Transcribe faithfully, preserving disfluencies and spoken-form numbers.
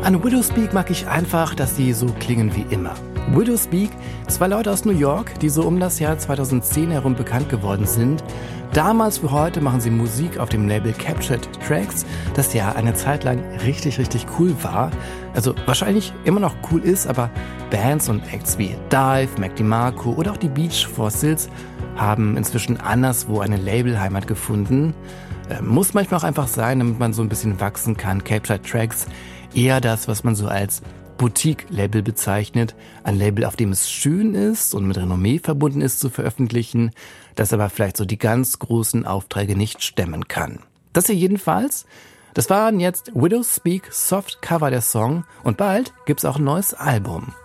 An Widowspeak mag ich einfach, dass sie so klingen wie immer. Widowspeak, zwei Leute aus New York, die so um das Jahr zweitausendzehn herum bekannt geworden sind. Damals wie heute machen sie Musik auf dem Label Captured Tracks, das ja eine Zeit lang richtig, richtig cool war. Also wahrscheinlich immer noch cool ist, aber Bands und Acts wie Dive, Mac DeMarco oder auch die Beach Fossils haben inzwischen anderswo eine Labelheimat gefunden. Äh, muss manchmal auch einfach sein, damit man so ein bisschen wachsen kann. Captured Tracks, eher das, was man so als Boutique-Label bezeichnet. Ein Label, auf dem es schön ist und mit Renommee verbunden ist zu veröffentlichen, das aber vielleicht so die ganz großen Aufträge nicht stemmen kann. Das hier jedenfalls, das waren jetzt Widowspeak, Soft Cover der Song, und bald gibt's auch ein neues Album.